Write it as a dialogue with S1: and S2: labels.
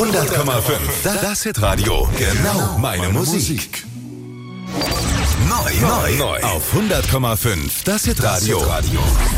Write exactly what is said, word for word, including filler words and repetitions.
S1: hundert Komma fünf. Das Hitradio. Genau meine Musik. Neu, neu, neu. Auf hundert Komma fünf. Das Hitradio.